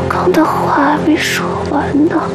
刚的话还没说完呢。